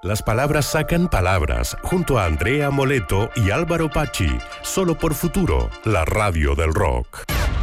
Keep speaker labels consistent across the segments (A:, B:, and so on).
A: Las palabras sacan palabras, junto a Andrea Moleto y Álvaro Pachi, solo por Futuro, la radio del rock.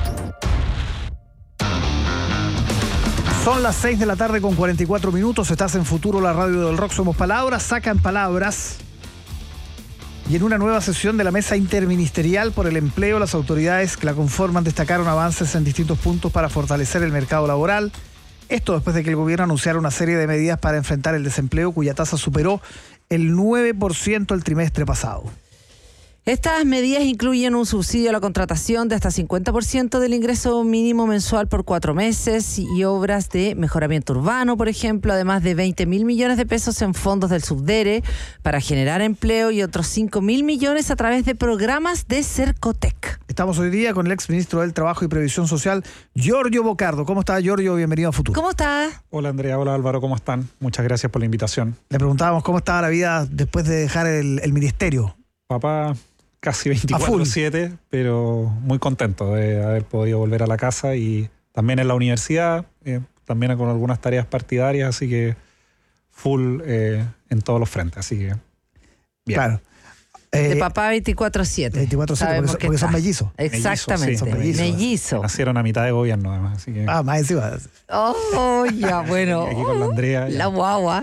B: Son las 6 de la tarde con 44 minutos, estás en Futuro, la radio del rock. Somos palabras, sacan palabras. Y en una nueva sesión de la Mesa Interministerial por el Empleo, las autoridades que la conforman destacaron avances en distintos puntos para fortalecer el mercado laboral. Esto después de que el gobierno anunciara una serie de medidas para enfrentar el desempleo, cuya tasa superó el 9% el trimestre pasado.
C: Estas medidas incluyen un subsidio a la contratación de hasta 50% del ingreso mínimo mensual por 4 meses y obras de mejoramiento urbano, por ejemplo, además de 20.000 millones de pesos en fondos del Subdere para generar empleo y otros 5.000 millones a través de programas de Cercotec.
B: Estamos hoy día con el exministro del Trabajo y Previsión Social, Giorgio Bocardo. ¿Cómo está, Giorgio? Bienvenido a Futuro.
C: ¿Cómo está?
D: Hola, Andrea. Hola, Álvaro. ¿Cómo están? Muchas gracias por la invitación.
B: Le preguntábamos cómo estaba la vida después de dejar el ministerio.
D: Papá, casi 24/7, pero muy contento de haber podido volver a la casa y también en la universidad, también con algunas tareas partidarias, así que full en todos los frentes, así que bien.
B: Claro.
C: De papá 24/7.
B: 24/7 porque son mellizos.
C: Exactamente, mellizos.
D: Nacieron a mitad de gobierno además, así que...
B: más encima.
C: Oh, ya, bueno.
D: Aquí con la Andrea.
C: La guagua.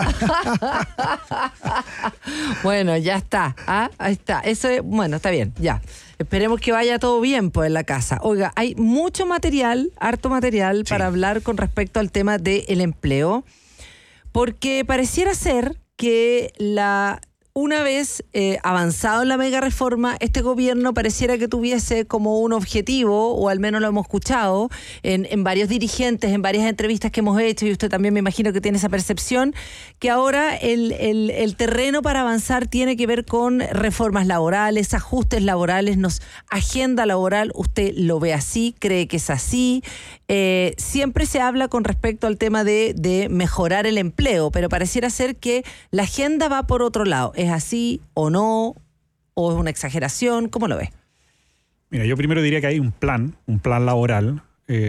C: Bueno, ya está. Ahí está. Eso es, bueno, está bien, ya. Esperemos que vaya todo bien pues en la casa. Oiga, hay mucho material, harto material para hablar con respecto al tema del empleo, porque pareciera ser que una vez avanzado en la mega reforma, este gobierno pareciera que tuviese como un objetivo, o al menos lo hemos escuchado en varios dirigentes, en varias entrevistas que hemos hecho, y usted también me imagino que tiene esa percepción, que ahora el terreno para avanzar tiene que ver con reformas laborales, ajustes laborales, agenda laboral. ¿Usted lo ve así? ¿Cree que es así? Siempre se habla con respecto al tema de mejorar el empleo, pero pareciera ser que la agenda va por otro lado. ¿Es así o no? ¿O es una exageración? ¿Cómo lo ves?
D: Mira, yo primero diría que hay un plan laboral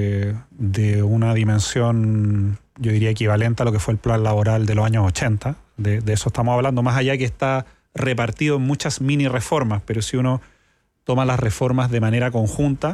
D: de una dimensión, yo diría, equivalente a lo que fue el plan laboral de los años 80. De eso estamos hablando, más allá que está repartido en muchas mini reformas, pero si uno toma las reformas de manera conjunta,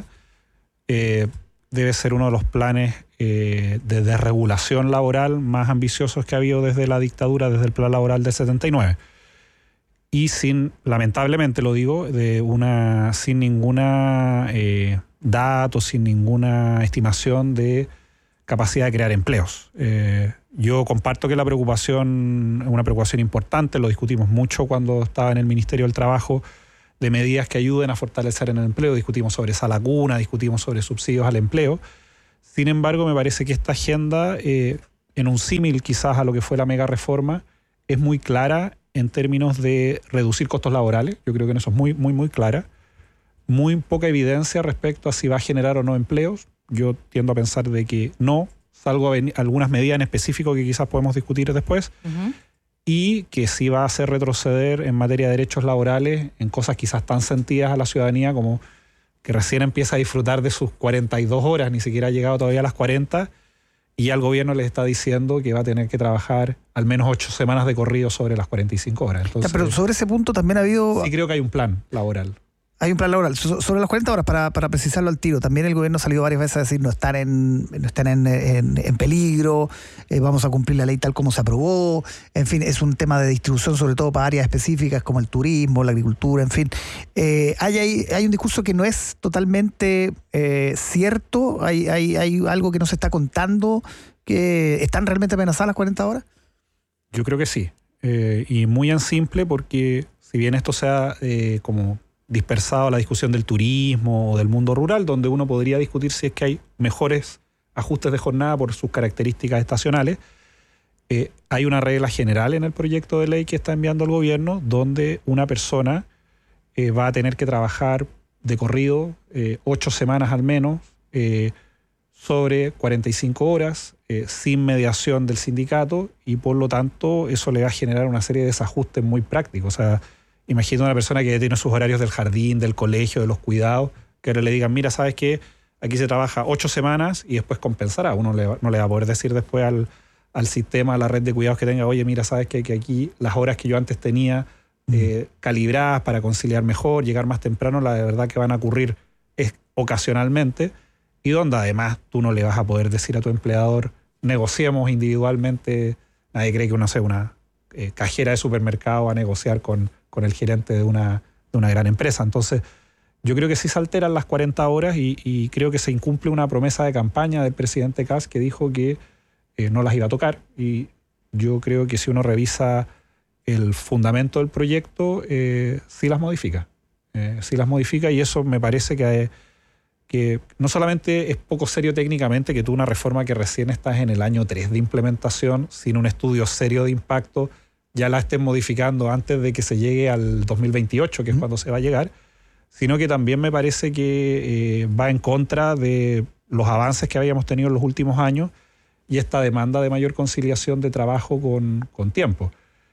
D: debe ser uno de los planes de desregulación laboral más ambiciosos que ha habido desde la dictadura, desde el plan laboral del 79. Y lamentablemente lo digo, sin ninguna dato, sin ninguna estimación de capacidad de crear empleos. Yo comparto que la preocupación es una preocupación importante, lo discutimos mucho cuando estaba en el Ministerio del Trabajo, de medidas que ayuden a fortalecer en el empleo. Discutimos sobre esa lacuna, discutimos sobre subsidios al empleo. Sin embargo, me parece que esta agenda, en un símil quizás a lo que fue la mega reforma, es muy clara en términos de reducir costos laborales. Yo creo que en eso es muy, muy, muy clara. Muy poca evidencia respecto a si va a generar o no empleos. Yo tiendo a pensar de que no, salvo algunas medidas en específico que quizás podemos discutir después. Uh-huh. Y que sí va a hacer retroceder en materia de derechos laborales en cosas quizás tan sentidas a la ciudadanía como que recién empieza a disfrutar de sus 42 horas, ni siquiera ha llegado todavía a las 40, y ya el gobierno les está diciendo que va a tener que trabajar al menos 8 semanas de corrido sobre las 45 horas. Entonces,
B: pero sobre ese punto también ha habido...
D: Sí, creo que hay un plan laboral.
B: Hay un plan laboral. Sobre las 40 horas, para precisarlo al tiro, también el gobierno ha salido varias veces a decir no están en peligro, vamos a cumplir la ley tal como se aprobó. En fin, es un tema de distribución sobre todo para áreas específicas como el turismo, la agricultura, en fin. Hay un discurso que no es totalmente cierto. Hay algo que no se está contando, que están realmente amenazadas las 40 horas.
D: Yo creo que sí. Y muy en simple, porque si bien esto sea como dispersado a la discusión del turismo o del mundo rural, donde uno podría discutir si es que hay mejores ajustes de jornada por sus características estacionales, hay una regla general en el proyecto de ley que está enviando el gobierno, donde una persona va a tener que trabajar de corrido 8 semanas al menos, sobre 45 horas, sin mediación del sindicato, y por lo tanto eso le va a generar una serie de desajustes muy prácticos. O sea, imagino una persona que tiene sus horarios del jardín, del colegio, de los cuidados, que ahora le digan, mira, ¿sabes qué? Aquí se trabaja 8 semanas y después compensará. Uno no le va a poder decir después al al sistema, a la red de cuidados que tenga. Oye, mira, sabes que aquí las horas que yo antes tenía calibradas para conciliar mejor, llegar más temprano, la verdad que van a ocurrir ocasionalmente, y donde además tú no le vas a poder decir a tu empleador, negociemos individualmente. Nadie cree que uno sea una cajera de supermercado va a negociar con el gerente de una gran empresa. Entonces, yo creo que sí se alteran las 40 horas y creo que se incumple una promesa de campaña del presidente Kast que dijo que no las iba a tocar. Y yo creo que si uno revisa el fundamento del proyecto, sí las modifica. Y eso me parece que no solamente es poco serio técnicamente que tú una reforma que recién estás en el año 3 de implementación, sin un estudio serio de impacto, ya la estén modificando antes de que se llegue al 2028, que es cuando se va a llegar, sino que también me parece que va en contra de los avances que habíamos tenido en los últimos años y esta demanda de mayor conciliación de trabajo con tiempo.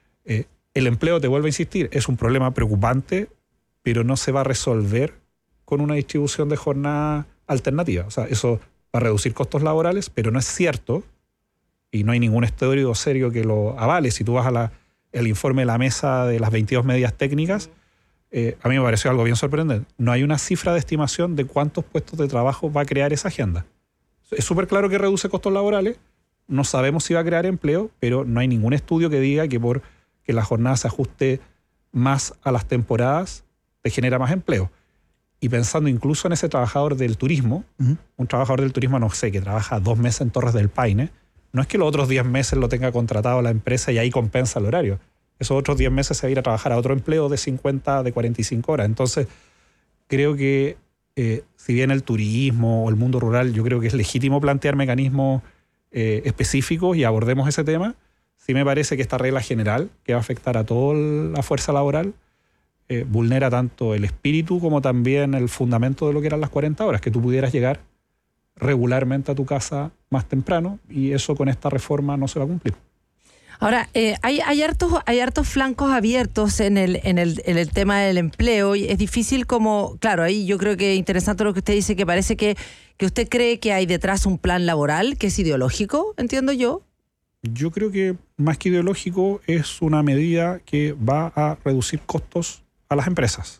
D: El empleo, te vuelvo a insistir, es un problema preocupante, pero no se va a resolver con una distribución de jornada alternativa. O sea, eso va a reducir costos laborales, pero no es cierto, y no hay ningún estudio serio que lo avale. Si tú vas a el informe de la mesa de las 22 medidas técnicas, a mí me pareció algo bien sorprendente. No hay una cifra de estimación de cuántos puestos de trabajo va a crear esa agenda. Es súper claro que reduce costos laborales, no sabemos si va a crear empleo, pero no hay ningún estudio que diga que por que la jornada se ajuste más a las temporadas te genera más empleo. Y pensando incluso en ese trabajador del turismo, un trabajador del turismo, no sé, que trabaja 2 meses en Torres del Paine, no es que los otros 10 meses lo tenga contratado la empresa y ahí compensa el horario. Esos otros 10 meses se va a ir a trabajar a otro empleo de 50, de 45 horas. Entonces, creo que si bien el turismo o el mundo rural, yo creo que es legítimo plantear mecanismos específicos y abordemos ese tema, sí me parece que esta regla general, que va a afectar a toda la fuerza laboral, vulnera tanto el espíritu como también el fundamento de lo que eran las 40 horas, que tú pudieras llegar regularmente a tu casa más temprano, y eso con esta reforma no se va a cumplir.
C: Ahora, hay hartos flancos abiertos en el tema del empleo, y es difícil como, claro, ahí yo creo que es interesante lo que usted dice, que parece que usted cree que hay detrás un plan laboral que es ideológico, entiendo yo.
D: Yo creo que más que ideológico es una medida que va a reducir costos a las empresas.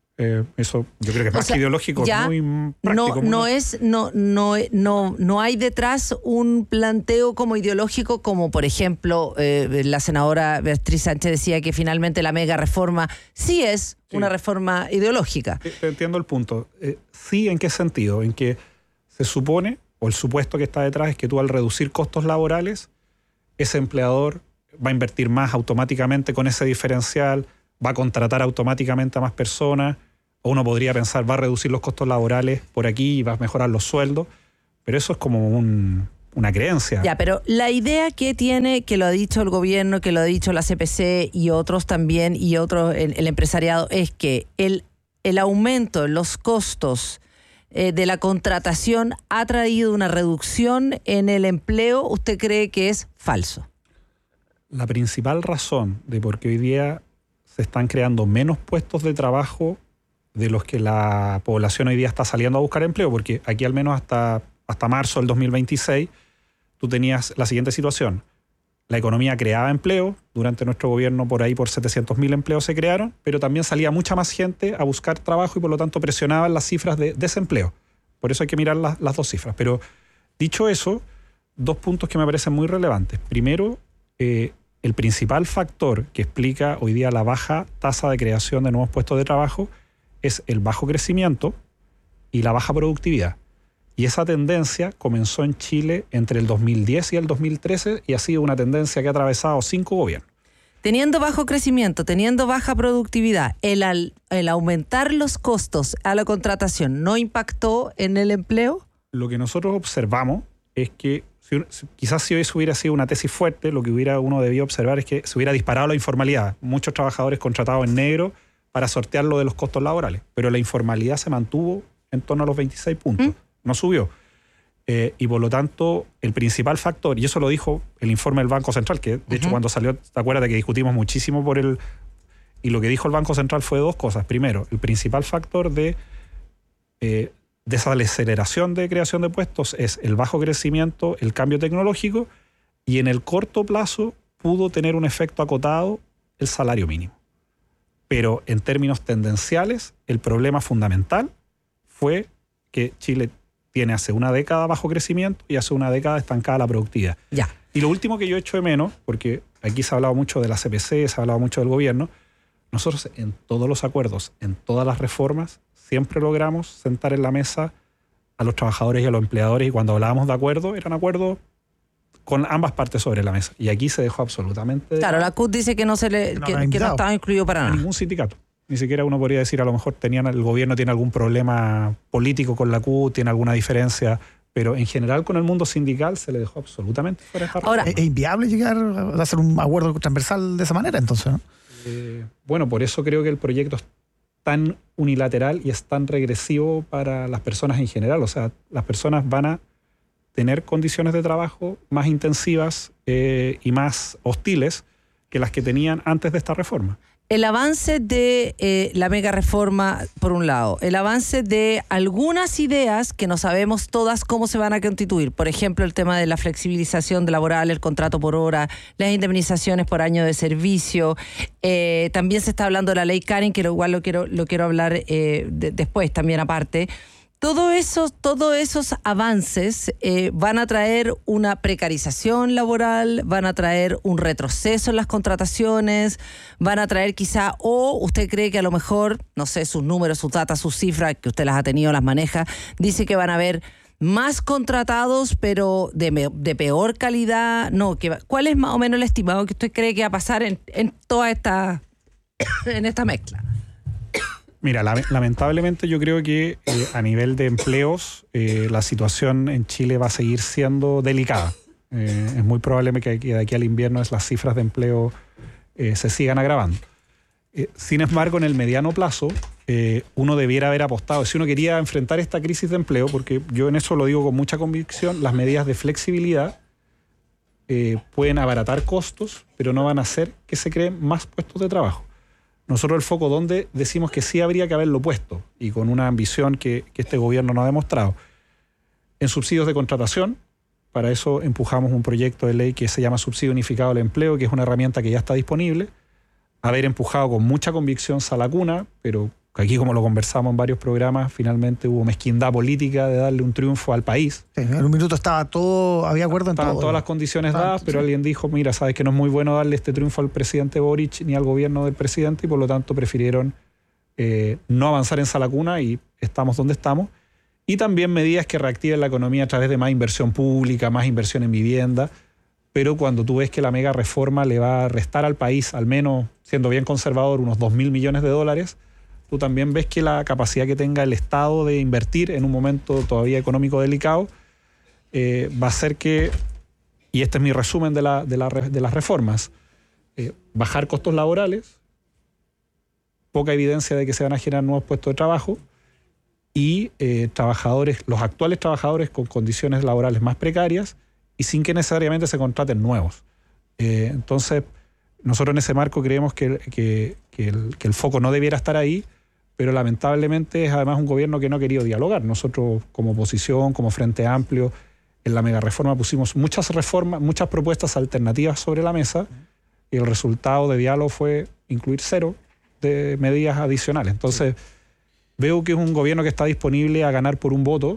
D: Eso yo creo que más que ideológico,
C: ya
D: muy práctico.
C: No hay detrás un planteo como ideológico, como por ejemplo la senadora Beatriz Sánchez decía que finalmente la mega reforma sí es una reforma ideológica.
D: Te entiendo el punto. Sí, ¿en qué sentido? En que se supone, o el supuesto que está detrás es que tú al reducir costos laborales, ese empleador va a invertir más automáticamente con ese diferencial, va a contratar automáticamente a más personas, o uno podría pensar, va a reducir los costos laborales por aquí y va a mejorar los sueldos, pero eso es como una creencia.
C: Ya, pero la idea que tiene, que lo ha dicho el gobierno, que lo ha dicho la CPC y otros también, y otros, el empresariado, es que el aumento en los costos de la contratación ha traído una reducción en el empleo. ¿Usted cree que es falso?
D: La principal razón de por qué hoy día se están creando menos puestos de trabajo de los que la población hoy día está saliendo a buscar empleo, porque aquí al menos hasta marzo del 2026 tú tenías la siguiente situación. La economía creaba empleo, durante nuestro gobierno por ahí por 700.000 empleos se crearon, pero también salía mucha más gente a buscar trabajo y por lo tanto presionaban las cifras de desempleo. Por eso hay que mirar las dos cifras. Pero dicho eso, 2 puntos que me parecen muy relevantes. Primero, el principal factor que explica hoy día la baja tasa de creación de nuevos puestos de trabajo es el bajo crecimiento y la baja productividad. Y esa tendencia comenzó en Chile entre el 2010 y el 2013 y ha sido una tendencia que ha atravesado 5 gobiernos.
C: Teniendo bajo crecimiento, teniendo baja productividad, el aumentar los costos a la contratación, ¿no impactó en el empleo?
D: Lo que nosotros observamos es que quizás si hoy hubiera sido una tesis fuerte, lo que uno debía observar es que se hubiera disparado la informalidad. Muchos trabajadores contratados en negro para sortear lo de los costos laborales, pero la informalidad se mantuvo en torno a los 26 puntos, no subió. Y por lo tanto, el principal factor, y eso lo dijo el informe del Banco Central, que de hecho cuando salió, ¿te acuerdas de que discutimos muchísimo y lo que dijo el Banco Central fue 2 cosas. Primero, el principal factor de desaceleración de creación de puestos es el bajo crecimiento, el cambio tecnológico Y en el corto plazo pudo tener un efecto acotado el salario mínimo. Pero en términos tendenciales, el problema fundamental fue que Chile tiene hace una década bajo crecimiento y hace una década estancada la productividad.
C: Ya.
D: Y lo último que yo echo de menos, porque aquí se ha hablado mucho de la CPC, se ha hablado mucho del gobierno, nosotros en todos los acuerdos, en todas las reformas, siempre logramos sentar en la mesa a los trabajadores y a los empleadores, y cuando hablábamos de acuerdos, eran acuerdos con ambas partes sobre la mesa. Y aquí se dejó absolutamente...
C: Claro, la CUT dice que no estaba incluido para nada.
D: Ningún sindicato. Ni siquiera uno podría decir, a lo mejor el gobierno tiene algún problema político con la CUT, tiene alguna diferencia, pero en general con el mundo sindical se le dejó absolutamente fuera de esta
C: Ahora,
B: ¿Es inviable llegar a hacer un acuerdo transversal de esa manera, entonces, ¿no?
D: Bueno, por eso creo que el proyecto es tan unilateral y es tan regresivo para las personas en general. O sea, las personas van a tener condiciones de trabajo más intensivas y más hostiles que las que tenían antes de esta reforma.
C: El avance de la mega reforma, por un lado, el avance de algunas ideas que no sabemos todas cómo se van a constituir. Por ejemplo, el tema de la flexibilización laboral, el contrato por hora, las indemnizaciones por año de servicio. También se está hablando de la ley Karen, que igual lo quiero hablar después también aparte. Todos esos avances van a traer una precarización laboral, van a traer un retroceso en las contrataciones, van a traer quizá, o usted cree que a lo mejor, no sé, sus números, sus datos, sus cifras, que usted las ha tenido, las maneja, dice que van a haber más contratados, pero de peor calidad. No, ¿cuál es más o menos el estimado que usted cree que va a pasar en toda esta mezcla?
D: Mira, lamentablemente yo creo que a nivel de empleos la situación en Chile va a seguir siendo delicada. Es muy probable que de aquí al invierno las cifras de empleo se sigan agravando. Sin embargo, en el mediano plazo, uno debiera haber apostado. Si uno quería enfrentar esta crisis de empleo, porque yo en eso lo digo con mucha convicción, las medidas de flexibilidad pueden abaratar costos, pero no van a hacer que se creen más puestos de trabajo. Nosotros el foco donde decimos que sí habría que haberlo puesto, y con una ambición que este gobierno no ha demostrado, en subsidios de contratación. Para eso empujamos un proyecto de ley que se llama Subsidio Unificado al Empleo, que es una herramienta que ya está disponible. Haber empujado con mucha convicción Salacuna, pero aquí, como lo conversamos en varios programas, finalmente hubo mezquindad política de darle un triunfo al país.
B: Sí, en un minuto estaba todo, había acuerdo en todo.
D: Estaban todas las condiciones dadas, pero alguien dijo, mira, sabes que no es muy bueno darle este triunfo al presidente Boric ni al gobierno del presidente, y por lo tanto prefirieron no avanzar en Salacuna, y estamos donde estamos. Y también medidas que reactiven la economía a través de más inversión pública, más inversión en vivienda. Pero cuando tú ves que la mega reforma le va a restar al país, al menos siendo bien conservador, unos 2.000 millones de dólares, tú también ves que la capacidad que tenga el Estado de invertir en un momento todavía económico delicado va a ser que, y este es mi resumen de las reformas, bajar costos laborales, poca evidencia de que se van a generar nuevos puestos de trabajo, y los actuales trabajadores con condiciones laborales más precarias y sin que necesariamente se contraten nuevos. Entonces, nosotros en ese marco creemos que el foco no debiera estar ahí, pero lamentablemente es además un gobierno que no ha querido dialogar. Nosotros, como oposición, como Frente Amplio, en la mega reforma pusimos muchas propuestas alternativas sobre la mesa, y el resultado de diálogo fue incluir 0 de medidas adicionales. Entonces, veo que es un gobierno que está disponible a ganar por un voto,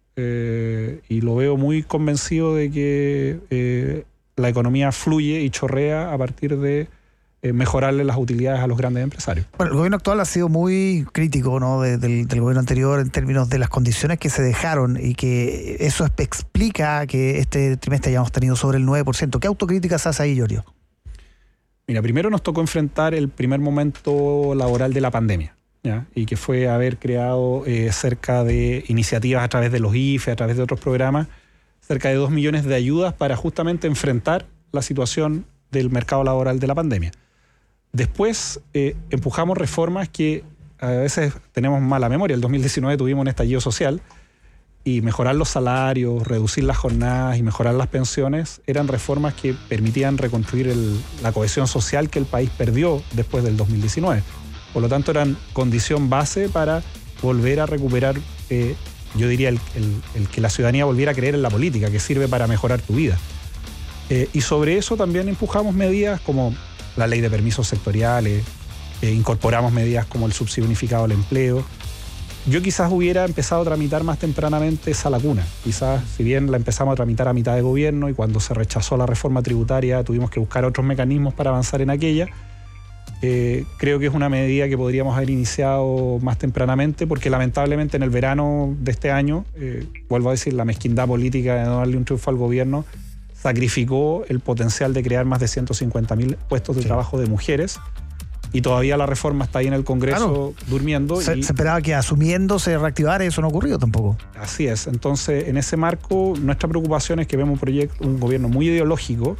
D: y lo veo muy convencido de que la economía fluye y chorrea a partir de mejorarle las utilidades a los grandes empresarios.
B: Bueno, el gobierno actual ha sido muy crítico, ¿no?, del gobierno anterior en términos de las condiciones que se dejaron, y que eso explica que este trimestre hayamos tenido sobre el 9%. ¿Qué autocrítica se hace ahí, Yorio?
D: Mira, primero nos tocó enfrentar el primer momento laboral de la pandemia, ¿ya? Y que fue haber creado cerca de iniciativas a través de los IFE, a través de otros programas, cerca de 2 millones de ayudas para justamente enfrentar la situación del mercado laboral de la pandemia. Después empujamos reformas que a veces tenemos mala memoria. El 2019 tuvimos un estallido social, y mejorar los salarios, reducir las jornadas y mejorar las pensiones eran reformas que permitían reconstruir la cohesión social que el país perdió después del 2019. Por lo tanto, eran condición base para volver a recuperar, yo diría, el que la ciudadanía volviera a creer en la política, que sirve para mejorar tu vida. Y sobre eso también empujamos medidas como la ley de permisos sectoriales, incorporamos medidas como el subsidio unificado al empleo. Yo quizás hubiera empezado a tramitar más tempranamente esa lacuna. Quizás, si bien la empezamos a tramitar a mitad de gobierno y cuando se rechazó la reforma tributaria tuvimos que buscar otros mecanismos para avanzar en aquella, creo que es una medida que podríamos haber iniciado más tempranamente, porque lamentablemente en el verano de este año, vuelvo a decir, la mezquindad política de no darle un triunfo al gobierno sacrificó el potencial de crear más de 150.000 puestos de trabajo de mujeres. Y todavía la reforma está ahí en el Congreso durmiendo.
B: Se esperaba que asumiendo se reactivara y eso no ha ocurrido tampoco.
D: Así es. Entonces, en ese marco, nuestra preocupación es que vemos un gobierno muy ideológico,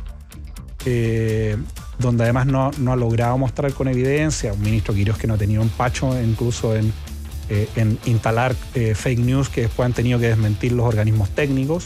D: donde además no ha logrado mostrar con evidencia, un ministro Quirós que no ha tenido empacho incluso en instalar fake news que después han tenido que desmentir los organismos técnicos.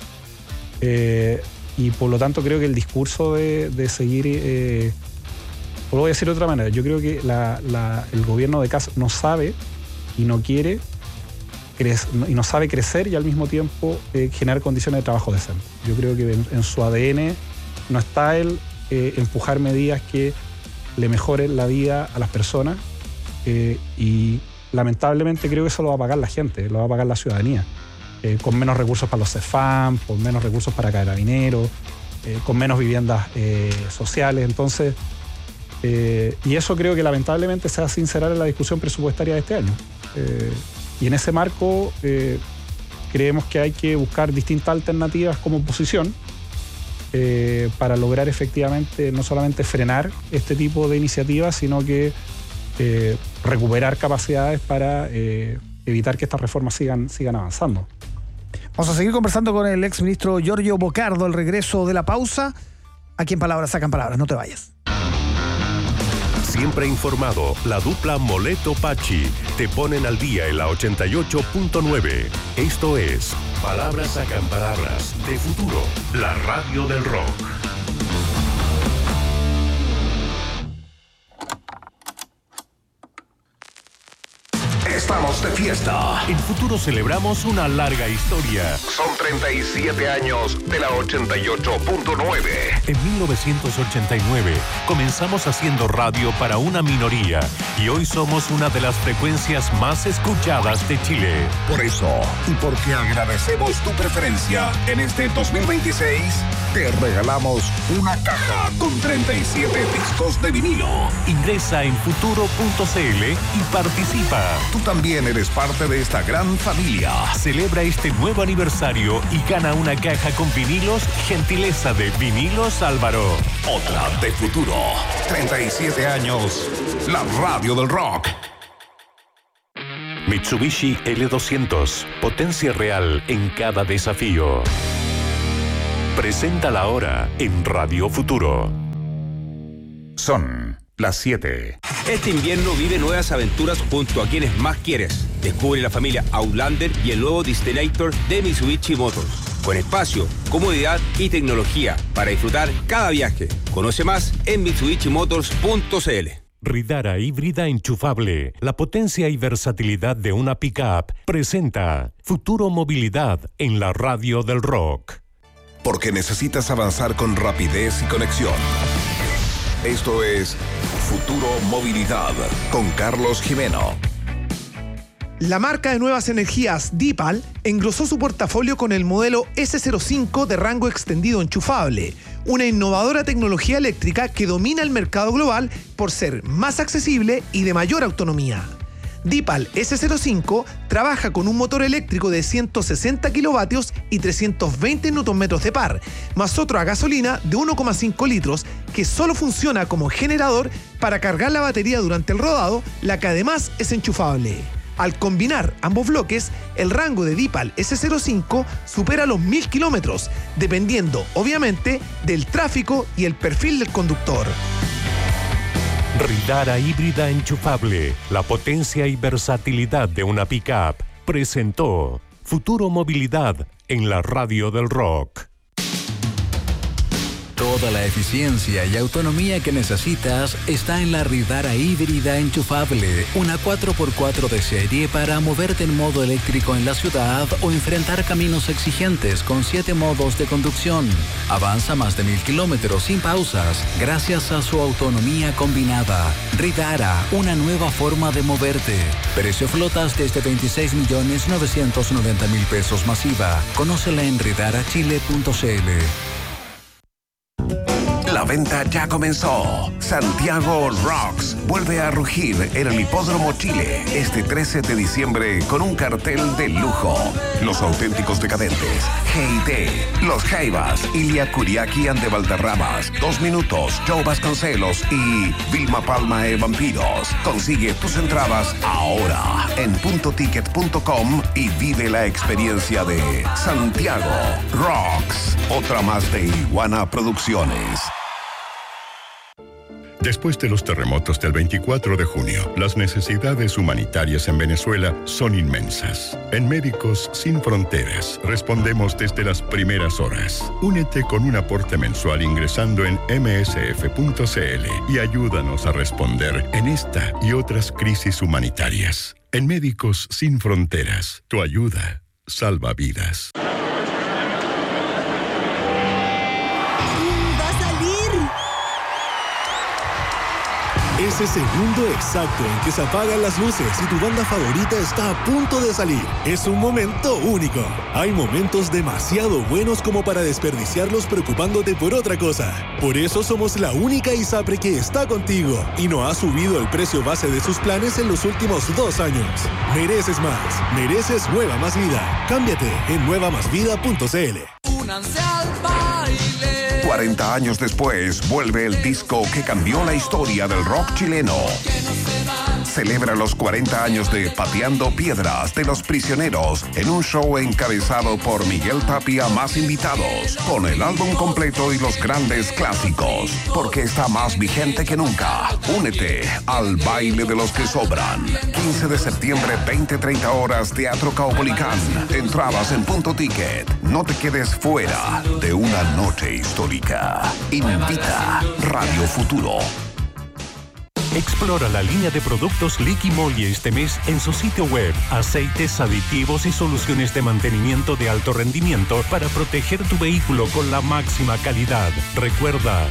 D: Y por lo tanto creo que el discurso de seguir... lo voy a decir de otra manera. Yo creo que el gobierno de Kast no sabe y no quiere y no sabe crecer y al mismo tiempo generar condiciones de trabajo decentes. Yo creo que en su ADN no está el empujar medidas que le mejoren la vida a las personas y lamentablemente creo que eso lo va a pagar la gente, lo va a pagar la ciudadanía. Con menos recursos para los CEFAM, con menos recursos para carabineros, con menos viviendas sociales. Entonces... y eso creo que lamentablemente se va a sincerar en la discusión presupuestaria de este año. Y en ese marco creemos que hay que buscar distintas alternativas como oposición para lograr efectivamente no solamente frenar este tipo de iniciativas, sino que recuperar capacidades para evitar que estas reformas sigan avanzando.
B: Vamos a seguir conversando con el exministro Giorgio Bocardo al regreso de la pausa. Aquí en Palabras Sacan Palabras, no te vayas.
A: Siempre informado, la dupla Moleto-Pacci te ponen al día en la 88.9. Esto es Palabras Sacan Palabras de Futuro, la radio del rock.
E: Estamos de fiesta.
A: En Futuro celebramos una larga historia.
E: Son 37 años de la 88.9.
A: En 1989 comenzamos haciendo radio para una minoría y hoy somos una de las frecuencias más escuchadas de Chile.
E: Por eso, y porque agradecemos tu preferencia, en este 2026 te regalamos una caja con 37 discos de vinilo.
A: Ingresa en futuro.cl y participa.
E: Tú también eres parte de esta gran familia.
A: Celebra este nuevo aniversario y gana una caja con vinilos, gentileza de Vinilos Álvaro.
E: Otra de Futuro. 37 años. La radio del rock.
A: Mitsubishi L200. Potencia real en cada desafío. Presenta la hora en Radio Futuro.
E: Son las 7.
F: Este invierno vive nuevas aventuras junto a quienes más quieres. Descubre la familia Outlander y el nuevo Destinator de Mitsubishi Motors. Con espacio, comodidad y tecnología para disfrutar cada viaje. Conoce más en mitsubishimotors.cl.
A: Ridara híbrida enchufable. La potencia y versatilidad de una pick-up presenta Futuro Movilidad en la radio del rock.
E: Porque necesitas avanzar con rapidez y conexión. Esto es Futuro Movilidad con Carlos Jimeno.
G: La marca de nuevas energías Dipal engrosó su portafolio con el modelo S05 de rango extendido enchufable, una innovadora tecnología eléctrica que domina el mercado global por ser más accesible y de mayor autonomía. Dipal S05 trabaja con un motor eléctrico de 160 kilovatios y 320 Nm de par, más otro a gasolina de 1,5 litros que solo funciona como generador para cargar la batería durante el rodado, la que además es enchufable. Al combinar ambos bloques, el rango de Dipal S05 supera los 1000 kilómetros, dependiendo, obviamente, del tráfico y el perfil del conductor.
A: Ridara híbrida enchufable, la potencia y versatilidad de una pick-up, presentó Futuro Movilidad en la radio del rock.
H: Toda la eficiencia y autonomía que necesitas está en la Ridara híbrida enchufable, una 4x4 de serie para moverte en modo eléctrico en la ciudad o enfrentar caminos exigentes con 7 modos de conducción. Avanza más de 1000 kilómetros sin pausas gracias a su autonomía combinada. Ridara, una nueva forma de moverte. Precio flotas desde 26.990.000 pesos masiva. Conócela en ridarachile.cl.
E: La venta ya comenzó. Santiago Rocks vuelve a rugir en el Hipódromo Chile este 13 de diciembre con un cartel de lujo. Los auténticos decadentes, G&T, Los Jaivas, Ilia Kuriaki and de Valderramas, 2 Minutos, Joe Vasconcelos y Vilma Palma de Vampiros. Consigue tus entradas ahora en puntoticket.com y vive la experiencia de Santiago Rocks. Otra más de Iguana Producciones.
A: Después de los terremotos del 24 de junio, las necesidades humanitarias en Venezuela son inmensas. En Médicos Sin Fronteras respondemos desde las primeras horas. Únete con un aporte mensual ingresando en msf.cl y ayúdanos a responder en esta y otras crisis humanitarias. En Médicos Sin Fronteras, tu ayuda salva vidas.
I: Ese segundo exacto en que se apagan las luces y tu banda favorita está a punto de salir. Es un momento único. Hay momentos demasiado buenos como para desperdiciarlos preocupándote por otra cosa. Por eso somos la única ISAPRE que está contigo y no ha subido el precio base de sus planes en los últimos 2 años. Mereces más. Mereces Nueva Más Vida. Cámbiate en nuevamasvida.cl.
J: Únanse al baile.
E: 40 años después, vuelve el disco que cambió la historia del rock chileno. Celebra los 40 años de Pateando Piedras de Los Prisioneros en un show encabezado por Miguel Tapia más invitados, con el álbum completo y los grandes clásicos, porque está más vigente que nunca. Únete al baile de los que sobran. 15 de septiembre, 20-30 horas, Teatro Caupolicán. Entradas en Punto Ticket. No te quedes fuera de una noche histórica. Invita Radio Futuro.
A: Explora la línea de productos Liqui Moly este mes en su sitio web. Aceites, aditivos y soluciones de mantenimiento de alto rendimiento para proteger tu vehículo con la máxima calidad. Recuerda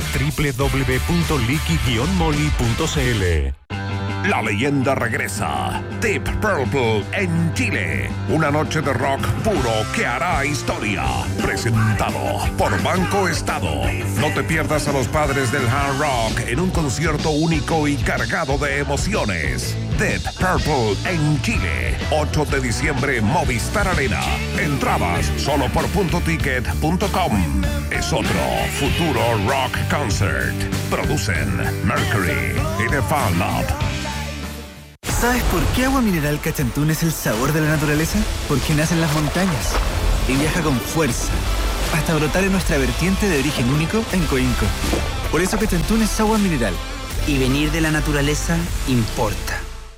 A: www.liqui-moly.cl.
E: La leyenda regresa. Deep Purple en Chile. Una noche de rock puro que hará historia. Presentado por Banco Estado. No te pierdas a los padres del hard rock en un concierto único y cargado de emociones. Deep Purple en Chile. 8 de diciembre, Movistar Arena. Entradas solo por puntoticket.com. Es otro futuro rock concert. Producen Mercury y The Fan Lab.
K: ¿Sabes por qué Agua Mineral Cachantún es el sabor de la naturaleza? Porque nace en las montañas y viaja con fuerza hasta brotar en nuestra vertiente de origen único en Coinco. Por eso Cachantún es agua mineral.
L: Y venir de la naturaleza importa.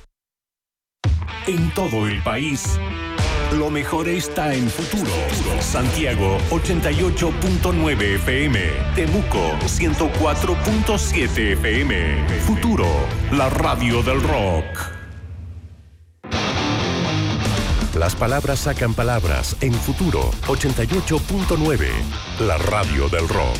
A: En todo el país, lo mejor está en Futuro. Santiago 88.9 FM, Temuco 104.7 FM. Futuro, la radio del rock. Las palabras sacan palabras en Futuro 88.9, la radio del rock.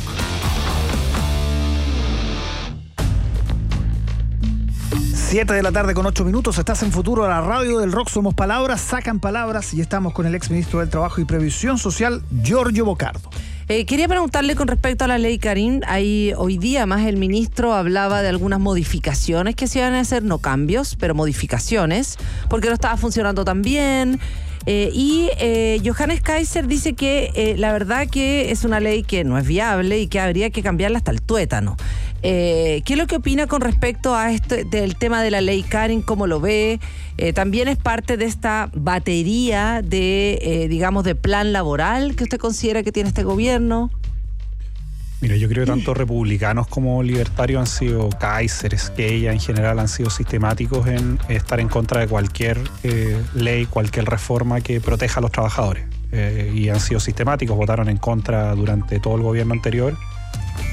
B: Siete de la tarde con 8 minutos, estás en Futuro, la radio del rock. Somos palabras, sacan palabras, y estamos con el exministro del Trabajo y Previsión Social, Giorgio Bocardo.
C: Quería preguntarle con respecto a la ley Karin. Ahí hoy día más el ministro hablaba de algunas modificaciones que se iban a hacer, no cambios, pero modificaciones, porque no estaba funcionando tan bien. Johannes Kaiser dice que la verdad que es una ley que no es viable y que habría que cambiarla hasta el tuétano. ¿Qué es lo que opina con respecto a esto del tema de la ley Karin? ¿Cómo lo ve? También es parte de esta batería de, digamos, de plan laboral que usted considera que tiene este gobierno.
D: Mira, yo creo que tanto republicanos como libertarios han sido, Kaiser, Esquella en general, han sido sistemáticos en estar en contra de cualquier ley, cualquier reforma que proteja a los trabajadores. Y han sido sistemáticos, votaron en contra durante todo el gobierno anterior.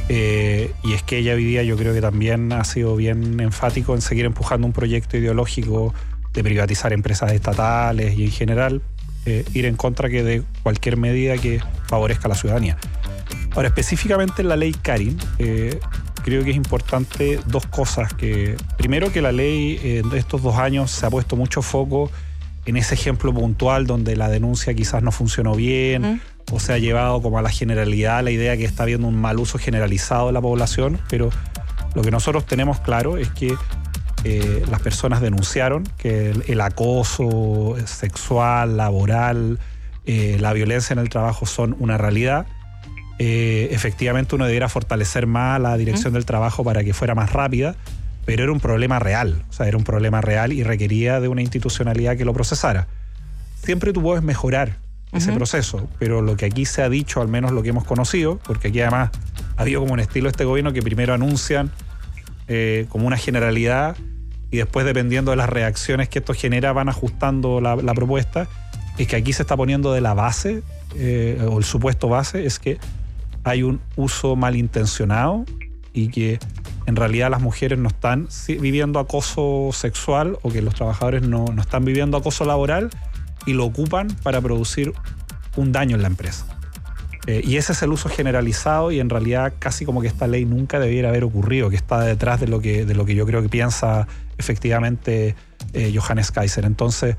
D: Y es que ella hoy día yo creo que también ha sido bien enfático en seguir empujando un proyecto ideológico de privatizar empresas estatales y en general ir en contra de cualquier medida que favorezca a la ciudadanía. Ahora, específicamente en la ley Karin, creo que es importante dos cosas. Primero, que la ley en estos 2 años se ha puesto mucho foco en ese ejemplo puntual donde la denuncia quizás no funcionó bien o se ha llevado como a la generalidad la idea que está habiendo un mal uso generalizado de la población, pero lo que nosotros tenemos claro es que las personas denunciaron que el acoso sexual, laboral, la violencia en el trabajo son una realidad. Efectivamente uno debiera fortalecer más la dirección del trabajo para que fuera más rápida, pero era un problema real, o sea, era un problema real y requería de una institucionalidad que lo procesara. Siempre tú puedes mejorar ese proceso, pero lo que aquí se ha dicho, al menos lo que hemos conocido, porque aquí además ha habido como un estilo de este gobierno que primero anuncian como una generalidad y después, dependiendo de las reacciones que esto genera, van ajustando la propuesta, es que aquí se está poniendo de la base, o el supuesto base, es que hay un uso malintencionado y que en realidad las mujeres no están viviendo acoso sexual o que los trabajadores no están viviendo acoso laboral y lo ocupan para producir un daño en la empresa. Y ese es el uso generalizado y en realidad casi como que esta ley nunca debiera haber ocurrido, que está detrás de lo que yo creo que piensa efectivamente Johannes Kaiser. Entonces,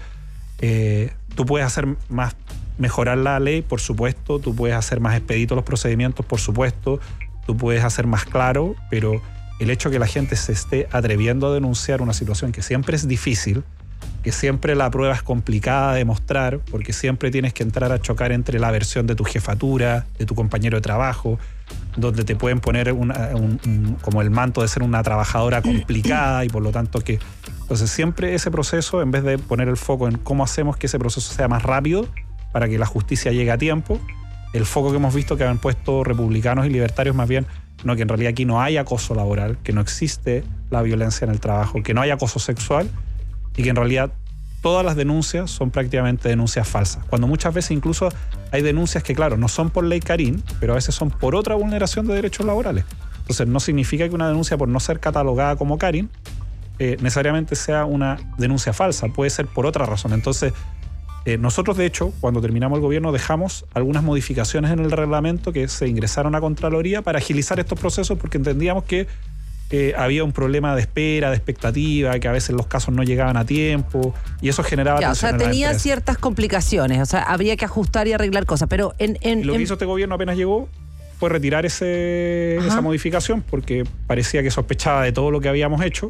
D: tú puedes hacer más, mejorar la ley, por supuesto, tú puedes hacer más expeditos los procedimientos, por supuesto, tú puedes hacer más claro, pero el hecho que la gente se esté atreviendo a denunciar una situación que siempre es difícil, que siempre la prueba es complicada de demostrar, porque siempre tienes que entrar a chocar entre la versión de tu jefatura, de tu compañero de trabajo, donde te pueden poner como el manto de ser una trabajadora complicada y por lo tanto que... Entonces siempre ese proceso, en vez de poner el foco en cómo hacemos que ese proceso sea más rápido para que la justicia llegue a tiempo, el foco que hemos visto que han puesto republicanos y libertarios más bien, no, que en realidad aquí no hay acoso laboral, que no existe la violencia en el trabajo, que no hay acoso sexual y que en realidad todas las denuncias son prácticamente denuncias falsas. Cuando muchas veces incluso hay denuncias que, claro, no son por ley Karin, pero a veces son por otra vulneración de derechos laborales. Entonces no significa que una denuncia por no ser catalogada como Karin necesariamente sea una denuncia falsa, puede ser por otra razón. Entonces, nosotros de hecho, cuando terminamos el gobierno, dejamos algunas modificaciones en el reglamento que se ingresaron a Contraloría para agilizar estos procesos porque entendíamos que había un problema de espera, de expectativa, que a veces los casos no llegaban a tiempo y eso generaba tensión.
C: O sea,
D: en la
C: tenía
D: empresa.
C: ciertas complicaciones, o sea, habría que ajustar y arreglar cosas, pero
D: Lo que hizo este gobierno apenas llegó fue retirar esa modificación porque parecía que sospechaba de todo lo que habíamos hecho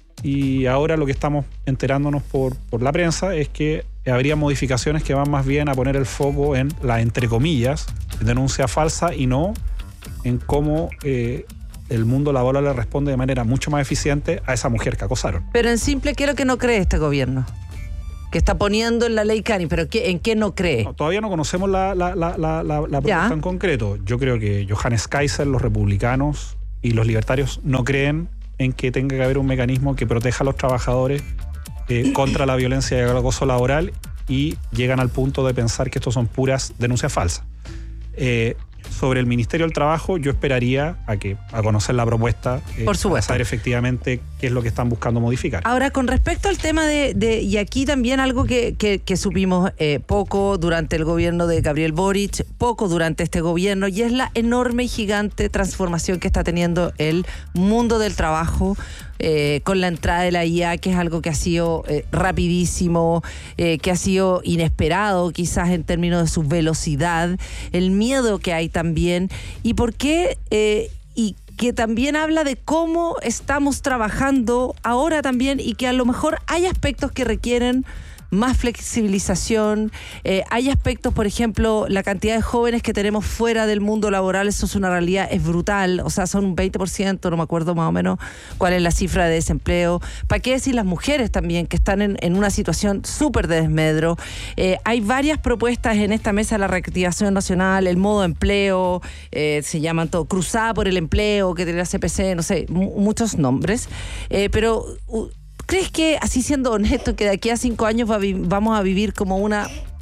D: y ahora lo que estamos enterándonos por la prensa es que habría modificaciones que van más bien a poner el foco en la, entre comillas, denuncia falsa y no en cómo el mundo laboral le responde de manera mucho más eficiente a esa mujer que acosaron.
C: Pero en simple, ¿qué es lo que no cree este gobierno? Que está poniendo en la ley Karin, pero ¿en qué no cree?
D: No, todavía no conocemos la propuesta en concreto. Yo creo que Johannes Kaiser, los republicanos y los libertarios no creen en que tenga que haber un mecanismo que proteja a los trabajadores contra la violencia y el acoso laboral y llegan al punto de pensar que estos son puras denuncias falsas. Sobre el Ministerio del Trabajo, yo esperaría a conocer la propuesta
C: por supuesto,
D: para saber efectivamente qué es lo que están buscando modificar.
C: Ahora, con respecto al tema y aquí también algo que supimos poco durante el gobierno de Gabriel Boric, poco durante este gobierno, y es la enorme y gigante transformación que está teniendo el mundo del trabajo con la entrada de la IA, que es algo que ha sido rapidísimo, que ha sido inesperado quizás en términos de su velocidad, el miedo que hay también, y por qué, y que también habla de cómo estamos trabajando ahora también y que a lo mejor hay aspectos que requieren más flexibilización, hay aspectos, por ejemplo, la cantidad de jóvenes que tenemos fuera del mundo laboral, eso es una realidad, es brutal, o sea, son un 20%, no me acuerdo más o menos cuál es la cifra de desempleo. ¿Para qué decir las mujeres también, que están en una situación súper de desmedro? Hay varias propuestas en esta mesa de la reactivación nacional, el modo empleo, se llaman todo, cruzada por el empleo, que tiene la CPC, no sé, muchos nombres, pero... ¿Crees que, así siendo honesto, que de aquí a 5 años vamos a vivir como una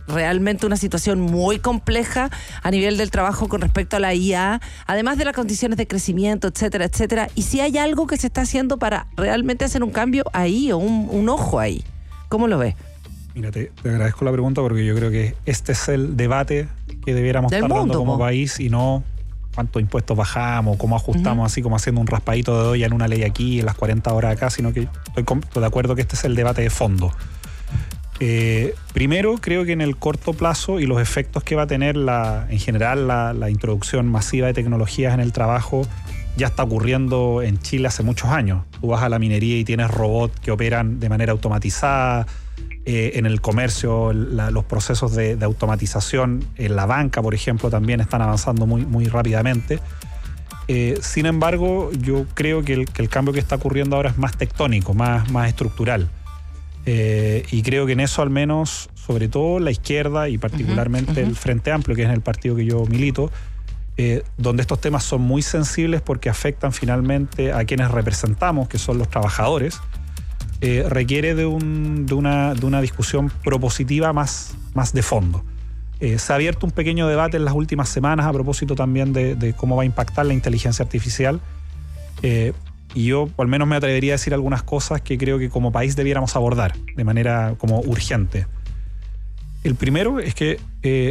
C: realmente una situación muy compleja a nivel del trabajo con respecto a la IA, además de las condiciones de crecimiento, etcétera, etcétera. Y si hay algo que se está haciendo para realmente hacer un cambio ahí o un ojo ahí. ¿Cómo lo ves?
D: Mira, te agradezco la pregunta porque yo creo que este es el debate que debiéramos estar dando como país y no cuántos impuestos bajamos, cómo ajustamos, así como haciendo un raspadito de olla en una ley aquí, en las 40 horas acá, sino que estoy de acuerdo que este es el debate de fondo. Primero, creo que en el corto plazo y los efectos que va a tener en general la introducción masiva de tecnologías en el trabajo ya está ocurriendo en Chile hace muchos años. Tú vas a la minería y tienes robots que operan de manera automatizada. En el comercio, los procesos de automatización en la banca, por ejemplo, también están avanzando muy, muy rápidamente. Sin embargo, yo creo que el cambio que está ocurriendo ahora es más tectónico, más estructural. Y creo que en eso al menos, sobre todo la izquierda y particularmente el Frente Amplio, que es el partido que yo milito, donde estos temas son muy sensibles porque afectan finalmente a quienes representamos, que son los trabajadores, requiere de una discusión propositiva más de fondo. Se ha abierto un pequeño debate en las últimas semanas a propósito también de cómo va a impactar la inteligencia artificial. Y yo al menos me atrevería a decir algunas cosas que creo que como país debiéramos abordar de manera como urgente. El primero es que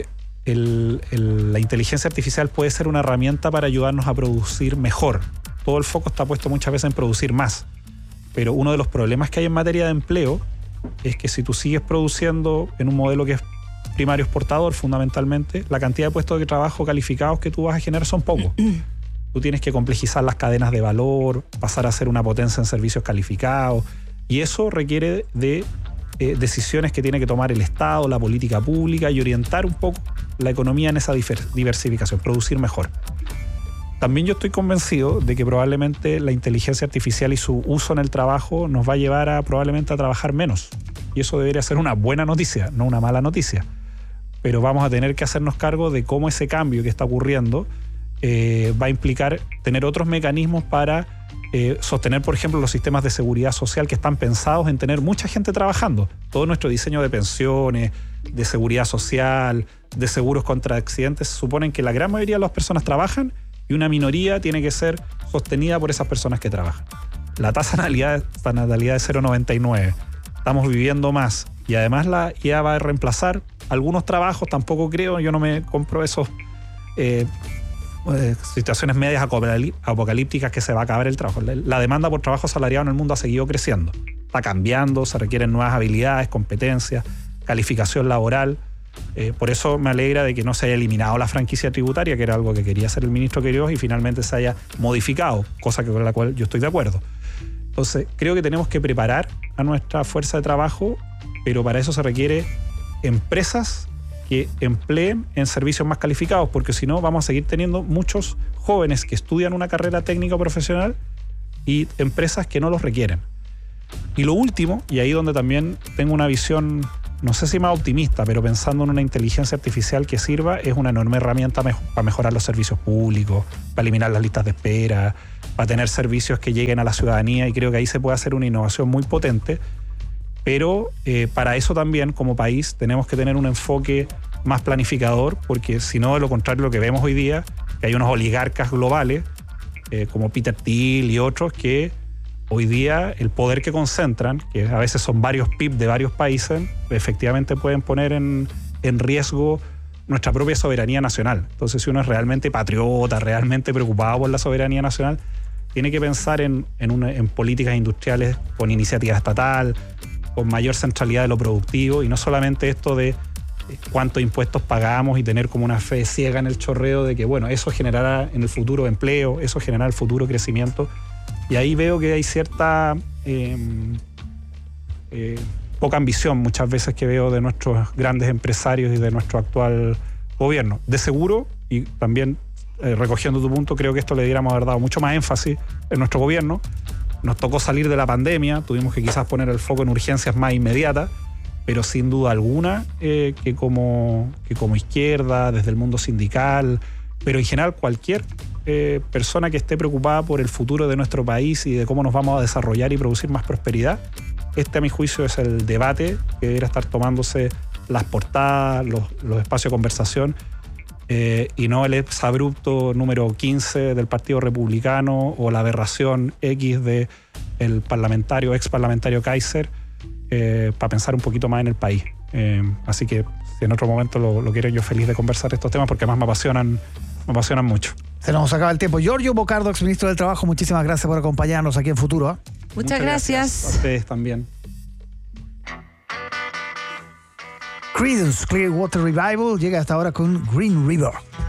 D: la inteligencia artificial puede ser una herramienta para ayudarnos a producir mejor. Todo el foco está puesto muchas veces en producir más. Pero uno de los problemas que hay en materia de empleo es que si tú sigues produciendo en un modelo que es primario exportador fundamentalmente, la cantidad de puestos de trabajo calificados que tú vas a generar son pocos. Tú tienes que complejizar las cadenas de valor, pasar a ser una potencia en servicios calificados, y eso requiere de decisiones que tiene que tomar el Estado, la política pública, y orientar un poco la economía en esa diversificación, producir mejor. También yo estoy convencido de que probablemente la inteligencia artificial y su uso en el trabajo nos va a llevar probablemente a trabajar menos. Y eso debería ser una buena noticia, no una mala noticia. Pero vamos a tener que hacernos cargo de cómo ese cambio que está ocurriendo va a implicar tener otros mecanismos para sostener, por ejemplo, los sistemas de seguridad social que están pensados en tener mucha gente trabajando. Todo nuestro diseño de pensiones, de seguridad social, de seguros contra accidentes, suponen que la gran mayoría de las personas trabajan y una minoría tiene que ser sostenida por esas personas que trabajan. La tasa de natalidad es 0,99. Estamos viviendo más y además la IA va a reemplazar algunos trabajos, tampoco creo, yo no me compro esos situaciones medias apocalípticas que se va a acabar el trabajo. La demanda por trabajo asalariado en el mundo ha seguido creciendo. Está cambiando, se requieren nuevas habilidades, competencias, calificación laboral. Por eso me alegra de que no se haya eliminado la franquicia tributaria, que era algo que quería hacer el ministro Queiroz, y finalmente se haya modificado, cosa con la cual yo estoy de acuerdo. Entonces, creo que tenemos que preparar a nuestra fuerza de trabajo, pero para eso se requiere empresas que empleen en servicios más calificados, porque si no vamos a seguir teniendo muchos jóvenes que estudian una carrera técnica o profesional y empresas que no los requieren. Y lo último, y ahí donde también tengo una visión, no sé si más optimista, pero pensando en una inteligencia artificial que sirva, es una enorme herramienta para mejorar los servicios públicos, para eliminar las listas de espera, para tener servicios que lleguen a la ciudadanía, y creo que ahí se puede hacer una innovación muy potente. Pero para eso también, como país, tenemos que tener un enfoque más planificador, porque si no, de lo contrario, lo que vemos hoy día, que hay unos oligarcas globales, como Peter Thiel y otros, que hoy día el poder que concentran, que a veces son varios PIB de varios países, efectivamente pueden poner en riesgo nuestra propia soberanía nacional. Entonces, si uno es realmente patriota, realmente preocupado por la soberanía nacional, tiene que pensar en políticas industriales con iniciativa estatal, con mayor centralidad de lo productivo, y no solamente esto de cuántos impuestos pagamos y tener como una fe ciega en el chorreo de que, bueno, eso generará en el futuro empleo, eso generará el futuro crecimiento. Y ahí veo que hay cierta poca ambición muchas veces que veo de nuestros grandes empresarios y de nuestro actual gobierno. De seguro, y también recogiendo tu punto, creo que esto le debiéramos haber dado mucho más énfasis en nuestro gobierno. Nos tocó salir de la pandemia, tuvimos que quizás poner el foco en urgencias más inmediatas, pero sin duda alguna que como izquierda, desde el mundo sindical, pero en general cualquier persona que esté preocupada por el futuro de nuestro país y de cómo nos vamos a desarrollar y producir más prosperidad, este a mi juicio es el debate que debería estar tomándose las portadas, los espacios de conversación, y no el exabrupto número 15 del Partido Republicano o la aberración X de el ex parlamentario Kaiser, para pensar un poquito más en el país. Así que si en otro momento lo quiero, yo feliz de conversar estos temas, porque además me apasionan mucho.
B: Se nos acaba el tiempo. Giorgio Bocardo, exministro del Trabajo, muchísimas gracias por acompañarnos aquí en Futuro, ¿eh?
C: Muchas gracias.
D: A ustedes también.
B: Creedence Clearwater Revival llega hasta ahora con Green River.